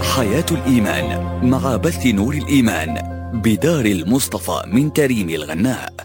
حياة الإيمان مع بث نور الإيمان بدار المصطفى من تريم الغناء.